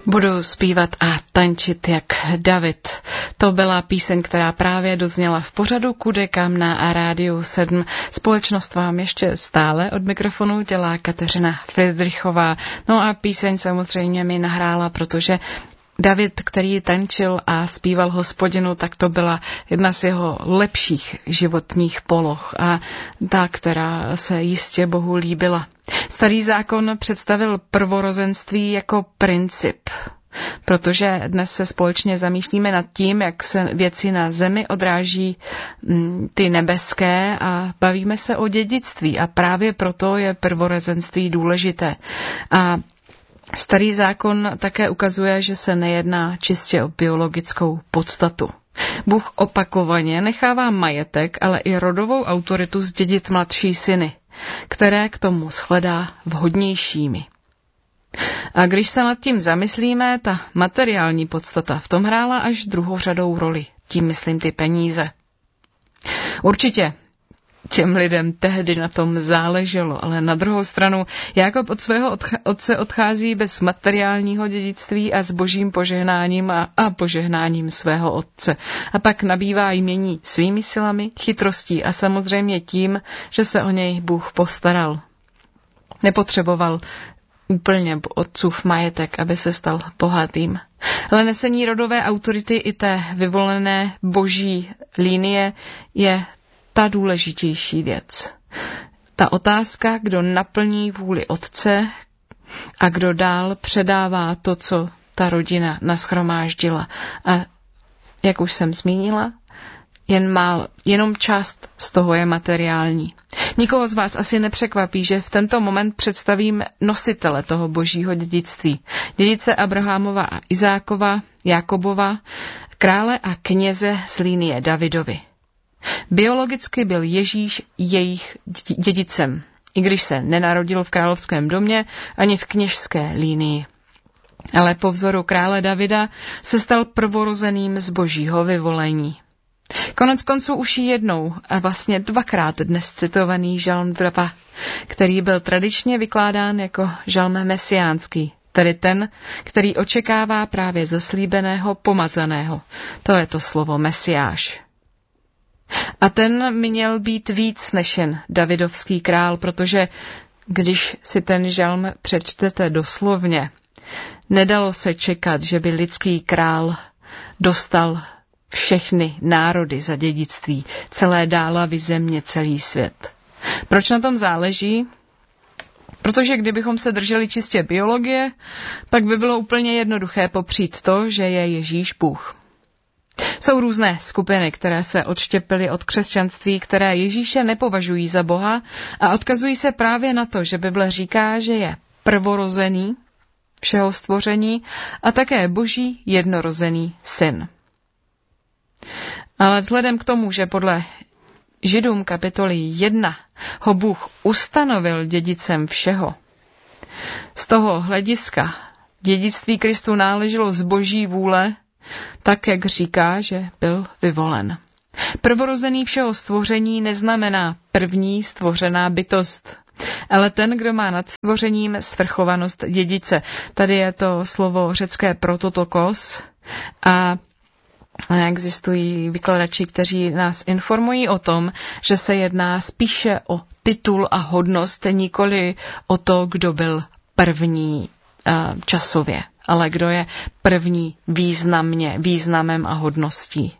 Budu zpívat a tančit jak David. To byla píseň, která právě dozněla v pořadu Kude kam na Rádiu 7. Společnost vám ještě stále od mikrofonu dělá Kateřina Friedrichová. No a píseň samozřejmě mi nahrála, protože David, který tančil a zpíval Hospodinu, tak to byla jedna z jeho lepších životních poloh a ta, která se jistě Bohu líbila. Starý zákon představil prvorozenství jako princip, protože dnes se společně zamýšlíme nad tím, jak se věci na zemi odráží ty nebeské a bavíme se o dědictví a právě proto je prvorozenství důležité. A Starý zákon také ukazuje, že se nejedná čistě o biologickou podstatu. Bůh opakovaně nechává majetek, ale i rodovou autoritu zdědit mladší syny, které k tomu shledá vhodnějšími. A když se nad tím zamyslíme, ta materiální podstata v tom hrála až druhořadou roli, tím myslím ty peníze. Určitě těm lidem tehdy na tom záleželo, ale na druhou stranu Jákob od svého otce odchází bez materiálního dědictví a s božím požehnáním a požehnáním svého otce. A pak nabývá jmění svými silami, chytrostí a samozřejmě tím, že se o něj Bůh postaral. Nepotřeboval úplně otcův majetek, aby se stal bohatým. Ale nesení rodové autority i té vyvolené boží linie je ta důležitější věc. Ta otázka, kdo naplní vůli otce a kdo dál předává to, co ta rodina nashromáždila. A jak už jsem zmínila, jenom část z toho je materiální. Nikoho z vás asi nepřekvapí, že v tento moment představím nositele toho božího dědictví. Dědice Abrahamova a Izákova, Jakobova, krále a kněze z linie Davidovi. Biologicky byl Ježíš jejich dědicem, i když se nenarodil v královském domě ani v kněžské línii. Ale po vzoru krále Davida se stal prvorozeným z božího vyvolení. Konec konců už jednou a vlastně dvakrát dnes citovaný žalm 2, který byl tradičně vykládán jako žalm mesiánský, tedy ten, který očekává právě zaslíbeného pomazaného. To je to slovo Mesiáš. A ten měl být víc než jen davidovský král, protože když si ten žalm přečtete doslovně, nedalo se čekat, že by lidský král dostal všechny národy za dědictví, celé dálavy země, celý svět. Proč na tom záleží? Protože kdybychom se drželi čistě biologie, pak by bylo úplně jednoduché popřít to, že je Ježíš Bůh. Jsou různé skupiny, které se odštěpily od křesťanství, které Ježíše nepovažují za Boha a odkazují se právě na to, že Bible říká, že je prvorozený všeho stvoření a také boží jednorozený syn. Ale vzhledem k tomu, že podle Židům kapitoly 1 ho Bůh ustanovil dědicem všeho, z toho hlediska dědictví Kristu náleželo z boží vůle, tak, jak říká, že byl vyvolen. Prvorozený všeho stvoření neznamená první stvořená bytost, ale ten, kdo má nad stvořením svrchovanost dědice. Tady je to slovo řecké prototokos a existují vykladači, kteří nás informují o tom, že se jedná spíše o titul a hodnost, nikoli o to, kdo byl první časově, ale kdo je první významem a hodností.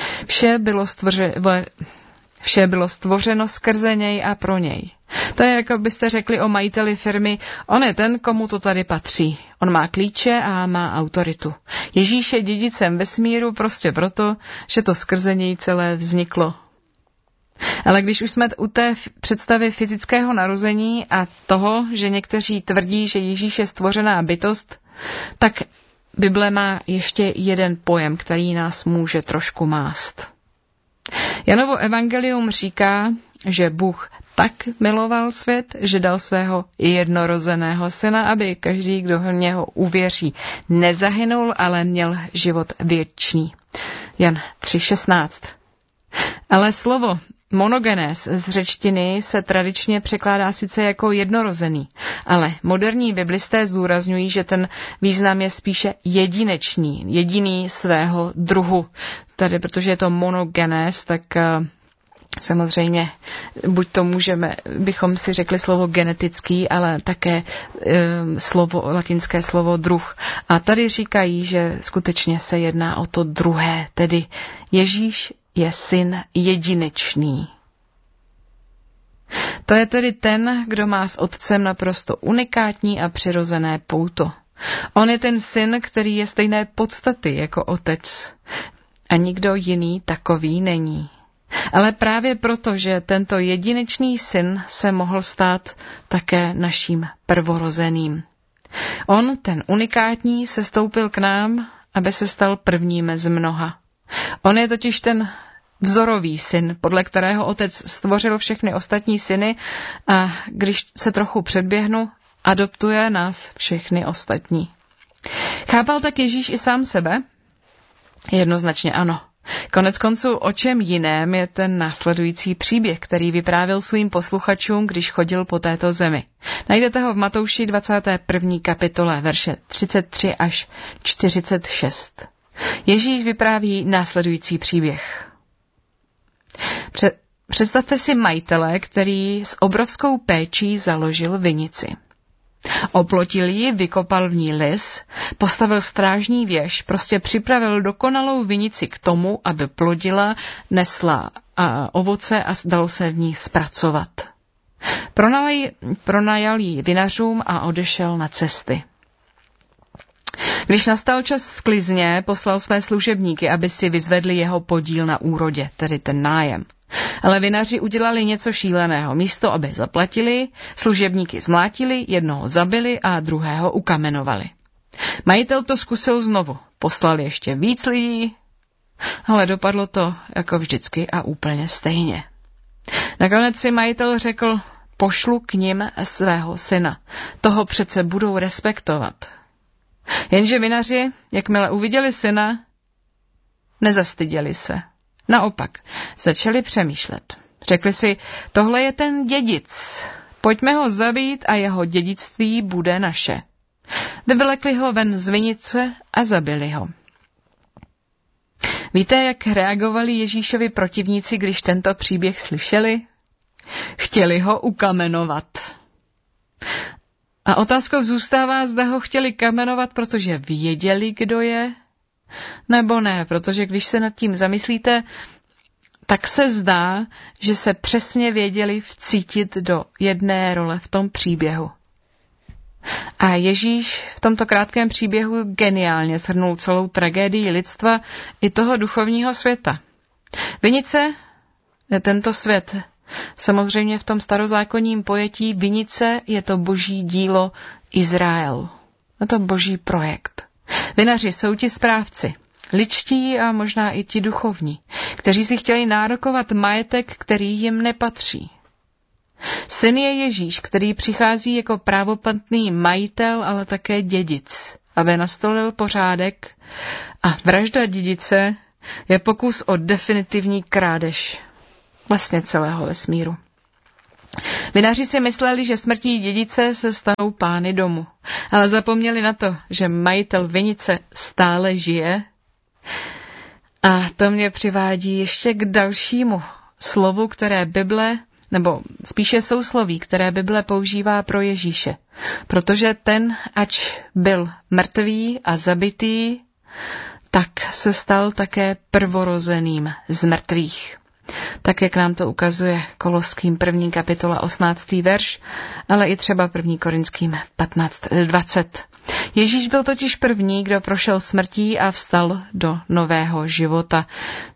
Vše bylo stvořeno skrze něj a pro něj. To je, jako byste řekli o majiteli firmy, on je ten, komu to tady patří. On má klíče a má autoritu. Ježíš je dědicem vesmíru prostě proto, že to skrze něj celé vzniklo. Ale když už jsme u té představy fyzického narození a toho, že někteří tvrdí, že Ježíš je stvořená bytost, tak Bible má ještě jeden pojem, který nás může trošku mást. Janovo evangelium říká, že Bůh tak miloval svět, že dal svého jednorozeného syna, aby každý, kdo v něho uvěří, nezahynul, ale měl život věčný. Jan 3,16. Ale slovo monogenes z řečtiny se tradičně překládá sice jako jednorozený, ale moderní biblisté zdůrazňují, že ten význam je spíše jedinečný, jediný svého druhu. Tady, protože je to monogenes, tak samozřejmě buď to bychom si řekli slovo genetický, ale také latinské slovo druh. A tady říkají, že skutečně se jedná o to druhé, tedy Ježíš je syn jedinečný. To je tedy ten, kdo má s otcem naprosto unikátní a přirozené pouto. On je ten syn, který je stejné podstaty jako otec. A nikdo jiný takový není. Ale právě proto, že tento jedinečný syn se mohl stát také naším prvorozeným. On, ten unikátní, se stoupil k nám, aby se stal prvním z mnoha. On je totiž ten vzorový syn, podle kterého otec stvořil všechny ostatní syny a když se trochu předběhnu, adoptuje nás všechny ostatní. Chápal tak Ježíš i sám sebe? Jednoznačně ano. Konec konců, o čem jiném je ten následující příběh, který vyprávěl svým posluchačům, když chodil po této zemi. Najdete ho v Matouši 21. kapitole, verše 33 až 46. Ježíš vypráví následující příběh. Představte si majitele, který s obrovskou péčí založil vinici. Oplotil ji, vykopal v ní lis, postavil strážní věž, prostě připravil dokonalou vinici k tomu, aby plodila, nesla ovoce a dalo se v ní zpracovat. Pronajal ji vinařům a odešel na cesty. Když nastal čas sklizně, poslal své služebníky, aby si vyzvedli jeho podíl na úrodě, tedy ten nájem. Ale vinaři udělali něco šíleného. Místo, aby zaplatili, služebníky zmlátili, jednoho zabili a druhého ukamenovali. Majitel to zkusil znovu. Poslal ještě víc lidí, ale dopadlo to jako vždycky a úplně stejně. Nakonec si majitel řekl, pošlu k nim svého syna. Toho přece budou respektovat. Jenže vinaři, jakmile uviděli syna, nezastyděli se. Naopak, začali přemýšlet. Řekli si, tohle je ten dědic. Pojďme ho zabít a jeho dědictví bude naše. Vyvlekli ho ven z vinice a zabili ho. Víte, jak reagovali Ježíšovi protivníci, když tento příběh slyšeli? Chtěli ho ukamenovat. A otázkou zůstává, zda ho chtěli kamenovat, protože věděli, kdo je, nebo ne, protože když se nad tím zamyslíte, tak se zdá, že se přesně věděli vcítit do jedné role v tom příběhu. A Ježíš v tomto krátkém příběhu geniálně shrnul celou tragédii lidstva i toho duchovního světa. Vinice je tento svět. Samozřejmě v tom starozákonním pojetí vinice je to boží dílo Izrael. Je to boží projekt. Vinaři jsou ti správci, ličtí a možná i ti duchovní, kteří si chtěli nárokovat majetek, který jim nepatří. Syn je Ježíš, který přichází jako právoplatný majitel, ale také dědic, aby nastolil pořádek, a vražda dědice je pokus o definitivní krádež vlastně celého vesmíru. Vinaři si mysleli, že smrtí dědice se stanou pány domu, ale zapomněli na to, že majitel vinice stále žije. A to mě přivádí ještě k dalšímu slovu, které Bible, nebo spíše sousloví, které Bible používá pro Ježíše. Protože ten, ač byl mrtvý a zabitý, tak se stal také prvorozeným z mrtvých. Tak, jak nám to ukazuje Koloským 1. kapitola 18. verš, ale i třeba 1. Korinským 15:20. Ježíš byl totiž první, kdo prošel smrtí a vstal do nového života.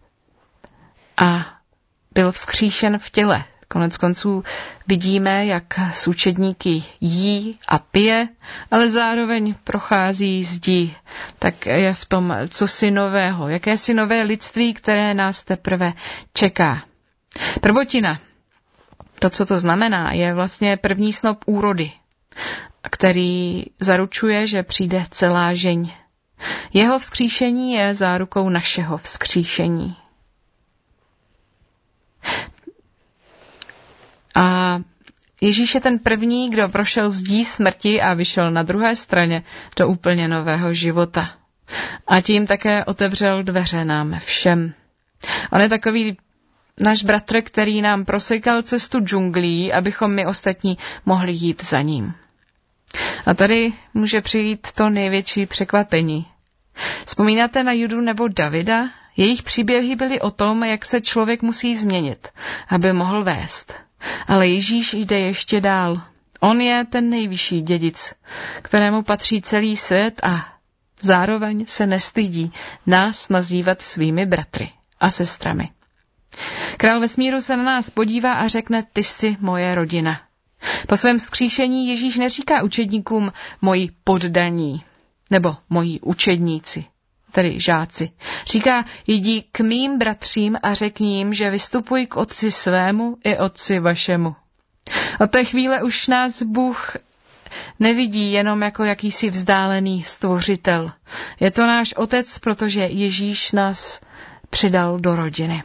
A byl vzkříšen v těle. Konec konců vidíme, jak s učedníky jí a pije, ale zároveň prochází zdí. Tak je v tom cosi nového, jakési nové lidství, které nás teprve čeká. Prvotina, to, co to znamená, je vlastně první snop úrody, který zaručuje, že přijde celá žeň. Jeho vzkříšení je zárukou našeho vzkříšení. A Ježíš je ten první, kdo prošel zdí smrti a vyšel na druhé straně do úplně nového života. A tím také otevřel dveře nám všem. On je takový náš bratr, který nám prosekal cestu džunglí, abychom my ostatní mohli jít za ním. A tady může přijít to největší překvapení. Vzpomínáte na Judu nebo Davida? Jejich příběhy byly o tom, jak se člověk musí změnit, aby mohl vést. Ale Ježíš jde ještě dál. On je ten nejvyšší dědic, kterému patří celý svět a zároveň se nestydí nás nazývat svými bratry a sestrami. Král vesmíru se na nás podívá a řekne, ty jsi moje rodina. Po svém vzkříšení Ježíš neříká učedníkům moji poddaní nebo moji učedníci, tedy žáci. Říká, jdi k mým bratřím a řekni jim, že vystupuj k otci svému i otci vašemu. Od té chvíle už nás Bůh nevidí jenom jako jakýsi vzdálený stvořitel. Je to náš otec, protože Ježíš nás přidal do rodiny.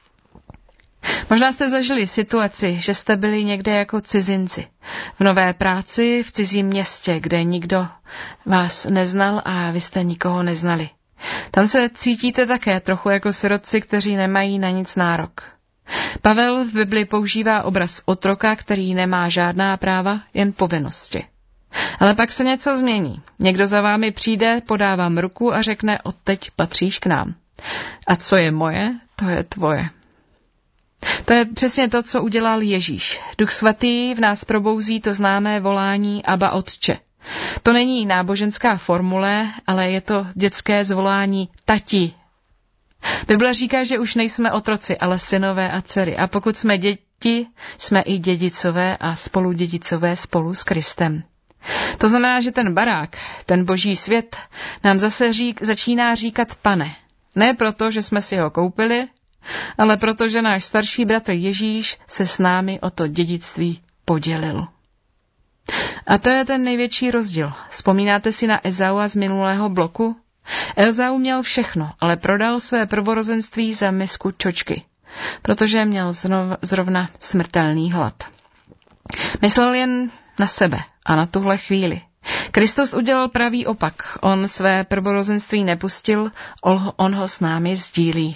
Možná jste zažili situaci, že jste byli někde jako cizinci. V nové práci, v cizím městě, kde nikdo vás neznal a vy jste nikoho neznali. Tam se cítíte také trochu jako sirotci, kteří nemají na nic nárok. Pavel v Bibli používá obraz otroka, který nemá žádná práva, jen povinnosti. Ale pak se něco změní. Někdo za vámi přijde, podá vám ruku a řekne, odteď patříš k nám. A co je moje, to je tvoje. To je přesně to, co udělal Ježíš. Duch svatý v nás probouzí to známé volání Abba Otče. To není náboženská formule, ale je to dětské zvolání tati. Bible říká, že už nejsme otroci, ale synové a dcery. A pokud jsme děti, jsme i dědicové a spoludědicové spolu s Kristem. To znamená, že ten barák, ten boží svět, nám zase začíná říkat pane. Ne proto, že jsme si ho koupili, ale proto, že náš starší bratr Ježíš se s námi o to dědictví podělil. A to je ten největší rozdíl. Vzpomínáte si na Ezaua z minulého bloku? Ezau měl všechno, ale prodal své prvorozenství za misku čočky, protože měl zrovna smrtelný hlad. Myslel jen na sebe a na tuhle chvíli. Kristus udělal pravý opak. On své prvorozenství nepustil, on ho s námi sdílí.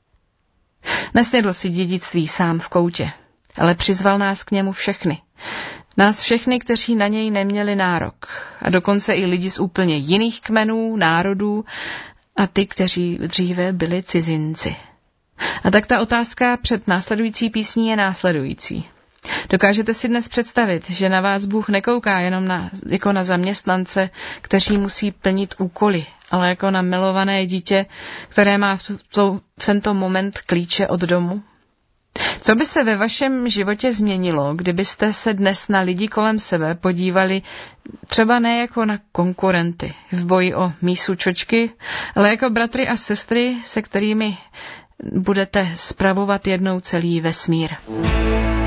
Nesnědl si dědictví sám v koutě, ale přizval nás k němu všechny. Nás všechny, kteří na něj neměli nárok. A dokonce i lidi z úplně jiných kmenů, národů a ty, kteří dříve byli cizinci. A tak ta otázka před následující písní je následující. Dokážete si dnes představit, že na vás Bůh nekouká jenom jako na zaměstnance, kteří musí plnit úkoly, ale jako na milované dítě, které má v tento moment klíče od domu? Co by se ve vašem životě změnilo, kdybyste se dnes na lidi kolem sebe podívali třeba ne jako na konkurenty v boji o mísu čočky, ale jako bratry a sestry, se kterými budete spravovat jednou celý vesmír?